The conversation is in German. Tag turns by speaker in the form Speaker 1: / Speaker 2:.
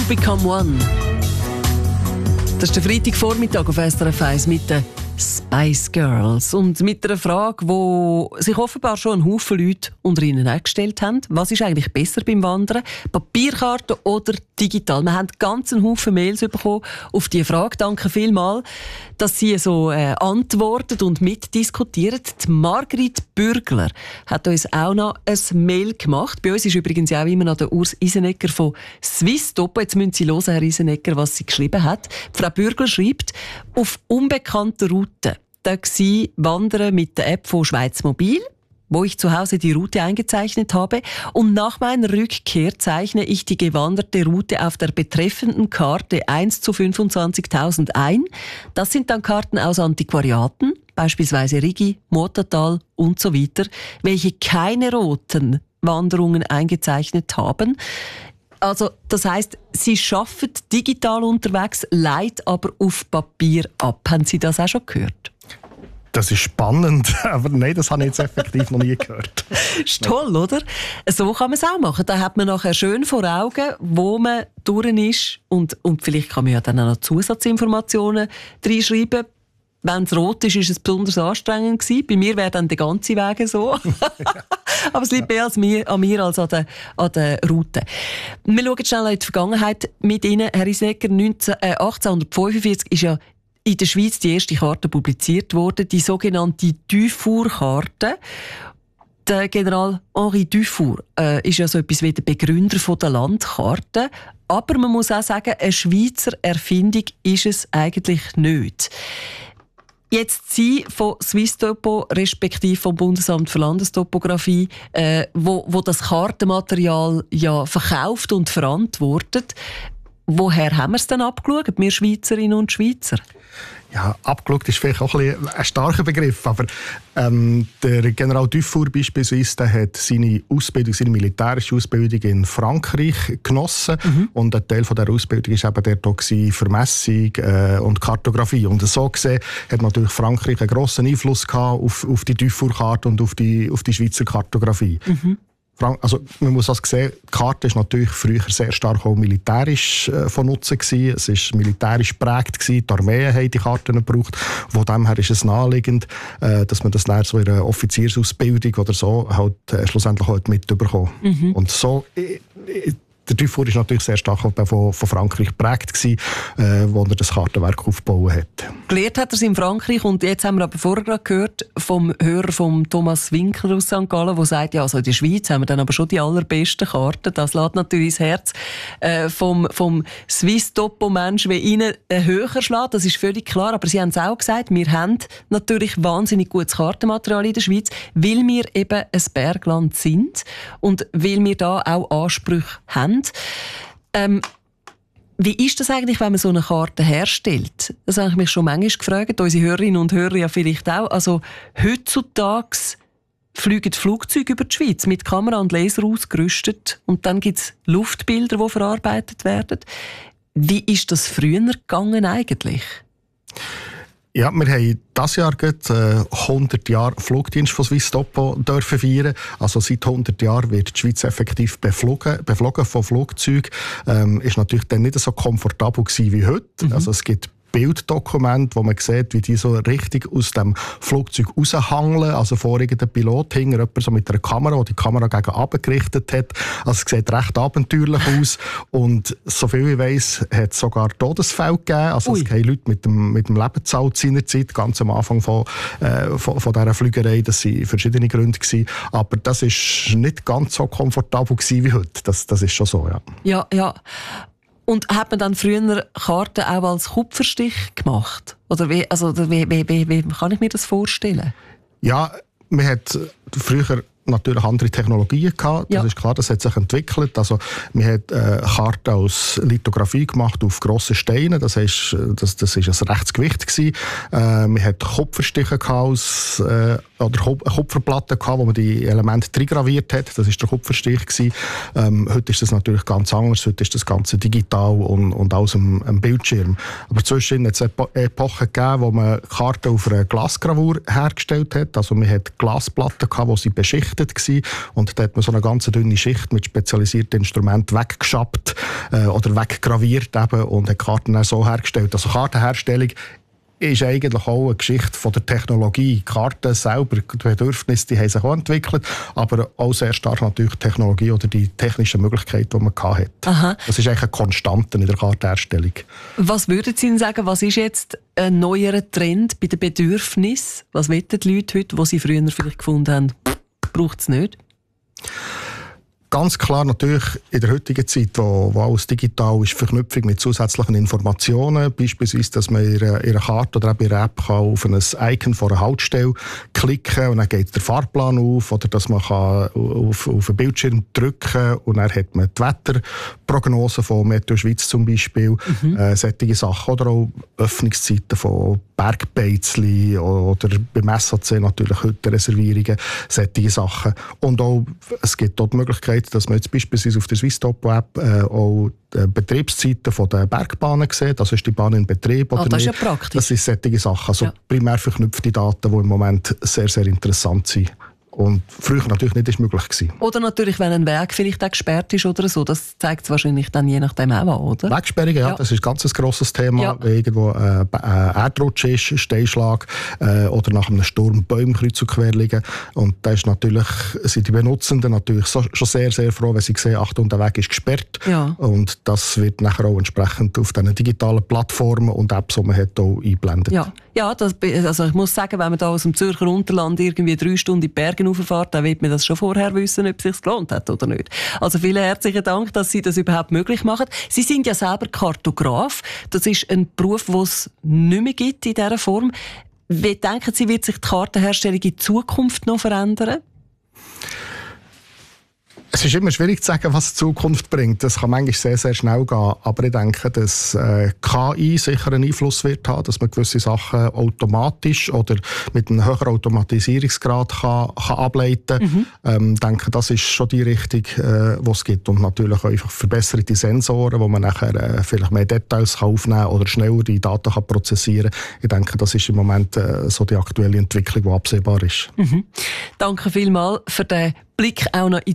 Speaker 1: Become One. Das ist der Freitagvormittag auf SRF 1 mit den Spice Girls. Und mit einer Frage, die sich offenbar schon ein Haufen Leute unter ihnen auch gestellt haben. Was ist eigentlich besser beim Wandern? Papierkarte oder digital? Wir haben ganz einen Haufen Mails bekommen auf diese Frage. Danke vielmals, dass Sie so antworten und mitdiskutieren. Die Margrit Bürgler hat uns auch noch ein Mail gemacht. Bei uns ist übrigens auch immer noch der Urs Isenegger von Swiss Topo. Jetzt müssen Sie hören, Herr Isenegger, was sie geschrieben hat. Frau Bürgler schreibt, auf unbekannter Route da war Wandern mit der App von Schweiz Mobil, wo ich zu Hause die Route eingezeichnet habe. Und nach meiner Rückkehr zeichne ich die gewanderte Route auf der betreffenden Karte 1:25.000 ein. Das sind dann Karten aus Antiquariaten, beispielsweise Rigi, Murtertal und so weiter, welche keine roten Wanderungen eingezeichnet haben. Also, das heisst, Sie arbeiten digital unterwegs, leiten aber auf Papier ab. Haben Sie das auch schon gehört?
Speaker 2: Das ist spannend, aber nein, das habe ich jetzt effektiv noch nie gehört.
Speaker 1: Ist toll, oder? So kann man es auch machen. Da hat man nachher schön vor Augen, wo man durch ist. Und vielleicht kann man ja dann auch noch Zusatzinformationen reinschreiben. Wenn es rot ist, ist es besonders anstrengend gewesen. Bei mir wäre dann der ganze Weg so. Aber es liegt mehr an mir als an der Route. Wir schauen schnell in die Vergangenheit mit Ihnen. Herr Isenegger, 1845 ist ja in der Schweiz die erste Karte publiziert worden, die sogenannte Dufour-Karte. Der General Henri Dufour ist ja so etwas wie der Begründer der Landkarte. Aber man muss auch sagen, eine Schweizer Erfindung ist es eigentlich nicht. Jetzt Sie von Swiss Topo, respektive vom Bundesamt für Landestopographie, wo das Kartenmaterial ja verkauft und verantwortet. Woher haben wir es denn abgeschaut, wir Schweizerinnen und Schweizer?
Speaker 2: Ja, abgeschaut ist vielleicht auch ein starker Begriff, aber der General Dufour beispielsweise, der hat seine militärische Ausbildung in Frankreich genossen. Und ein Teil von dieser Ausbildung war eben dort Vermessung und Kartografie. Und so gesehen hat natürlich Frankreich einen grossen Einfluss gehabt auf die Dufour-Karte und auf die Schweizer Kartografie. Also, man muss das sehen, die Karte war natürlich früher sehr stark auch militärisch von Nutzen gewesen. Es war militärisch geprägt gewesen. Die Armeen haben die Karten gebraucht. Von dem her ist es naheliegend, dass man das dann so in einer Offiziersausbildung oder so halt, schlussendlich halt mitbekommt. Und so, der Dufour war natürlich sehr stark von Frankreich geprägt gewesen, wo er das Kartenwerk aufgebaut hat.
Speaker 1: Gelehrt hat er es in Frankreich und jetzt haben wir aber vorher gerade gehört vom Hörer von Thomas Winkler aus St. Gallen, der sagt, ja, also in der Schweiz haben wir dann aber schon die allerbesten Karten. Das lässt natürlich das Herz vom Swiss-Topo-Mensch wie Ihnen höher schlagen. Das ist völlig klar. Aber Sie haben es auch gesagt, wir haben natürlich wahnsinnig gutes Kartenmaterial in der Schweiz, weil wir eben ein Bergland sind und weil wir da auch Ansprüche haben. Wie ist das eigentlich, wenn man so eine Karte herstellt? Das habe ich mich schon manchmal gefragt, unsere Hörerinnen und Hörer ja vielleicht auch. Also heutzutage fliegen Flugzeuge über die Schweiz mit Kamera und Laser ausgerüstet und dann gibt es Luftbilder, die verarbeitet werden. Wie ist das früher gegangen eigentlich?
Speaker 2: Ja, wir haben dieses Jahr 100 Jahre Flugdienst von Swiss Topo dürfen feiern. Also seit 100 Jahren wird die Schweiz effektiv beflogen von Flugzeugen. Ist natürlich dann nicht so komfortabel gewesen wie heute. Also es gibt Bilddokumente, wo man sieht, wie die so richtig aus dem Flugzeug raushangeln. Also vor irgendeinem Pilot hing jemand so mit einer Kamera, die Kamera gegen runter gerichtet hat. Also es sieht recht abenteuerlich aus. Und soviel ich weiss, hat es sogar Todesfälle gegeben. Also es haben Leute mit dem Lebenszahl seinerzeit, ganz am Anfang von dieser Flügerei. Das waren verschiedene Gründe gewesen. Aber das war nicht ganz so komfortabel gewesen wie heute. Das ist schon so, ja.
Speaker 1: Ja. Und hat man dann früher Karten auch als Kupferstich gemacht? Oder wie kann ich mir das vorstellen?
Speaker 2: Ja, man hat früher natürlich andere Technologien gehabt. Das ist klar, das hat sich entwickelt. Also, man hat Karten aus Lithografie gemacht auf grossen Steinen. Das ist ein rechtes Gewicht gewesen. Man hat Kupferstiche oder Kupferplatten gehabt, wo man die Elemente dringraviert hat. Das ist der Kupferstich gewesen. Heute ist das natürlich ganz anders. Heute ist das Ganze digital und aus einem Bildschirm. Aber zwischen hat es Epochen gegeben, wo man Karten auf einer Glasgravur hergestellt hat. Also man hat Glasplatten gehabt, die beschichtet waren. Und da hat man so eine ganz dünne Schicht mit spezialisierten Instrumenten weggeschappt. oder weggraviert eben und hat Karten dann so hergestellt. Also Kartenherstellung ist eigentlich auch eine Geschichte von der Technologie. Die Karten selber, die Bedürfnisse, die haben sich auch entwickelt, aber auch sehr stark natürlich die Technologie oder die technischen Möglichkeiten, die man hatte.
Speaker 1: Aha.
Speaker 2: Das ist eigentlich eine Konstante in der Kartenherstellung.
Speaker 1: Was würden Sie denn sagen, was ist jetzt ein neuerer Trend bei den Bedürfnissen? Was wollen die Leute heute, die sie früher vielleicht gefunden haben, braucht es nicht?
Speaker 2: Ganz klar natürlich in der heutigen Zeit, wo alles digital ist, Verknüpfung mit zusätzlichen Informationen, beispielsweise, dass man in einer Karte oder in einer App kann auf ein Icon von einer Haltestelle klicken und dann geht der Fahrplan auf, oder dass man kann auf einen Bildschirm drücken und dann hat man die Wetterprognose von Meteo Schweiz zum Beispiel, solche Sachen, oder auch Öffnungszeiten von Bergbeizli oder beim SAC natürlich heute Reservierungen, solche Sachen. Und auch, es gibt dort die Möglichkeit, dass man jetzt beispielsweise auf der Swisstopo-App auch die Betriebszeiten der Bergbahnen sieht. Also ist die Bahn in Betrieb oder
Speaker 1: das
Speaker 2: nicht.
Speaker 1: Ist ja praktisch.
Speaker 2: Das sind solche Sachen. Also primär verknüpfte Daten, die im Moment sehr, sehr interessant sind. Und früher natürlich nicht möglich gewesen.
Speaker 1: Oder natürlich, wenn ein Weg vielleicht auch gesperrt ist oder so. Das zeigt es wahrscheinlich dann je nachdem auch an, oder?
Speaker 2: Wegsperrungen, ja, das ist ein ganz grosses Thema. Ja. Wenn irgendwo ein Erdrutsch ist, Steinschlag oder nach einem Sturm Bäume kreuz und quer liegen. Und da ist natürlich, sind die Benutzenden natürlich schon sehr, sehr froh, wenn sie sehen, Achtung, der Weg ist gesperrt. Ja. Und das wird nachher auch entsprechend auf diesen digitalen Plattformen und Apps, die man hat, auch eingeblendet.
Speaker 1: Ja, also ich muss sagen, wenn man da aus dem Zürcher Unterland irgendwie 3 Stunden in die Berge rauffährt, dann wird man das schon vorher wissen, ob es sich gelohnt hat oder nicht. Also vielen herzlichen Dank, dass Sie das überhaupt möglich machen. Sie sind ja selber Kartograf. Das ist ein Beruf, den es nicht mehr gibt in dieser Form. Wie denken Sie, wird sich die Kartenherstellung in Zukunft noch verändern?
Speaker 2: Es ist immer schwierig zu sagen, was die Zukunft bringt. Das kann manchmal sehr, sehr schnell gehen. Aber ich denke, dass KI sicher einen Einfluss wird haben, dass man gewisse Sachen automatisch oder mit einem höheren Automatisierungsgrad kann ableiten kann. Ich denke, das ist schon die Richtung, die es gibt. Und natürlich auch einfach verbesserte Sensoren, wo man nachher vielleicht mehr Details kann aufnehmen kann oder schneller die Daten kann prozessieren kann. Ich denke, das ist im Moment so die aktuelle Entwicklung, die absehbar ist.
Speaker 1: Danke vielmals für den Blick auch noch in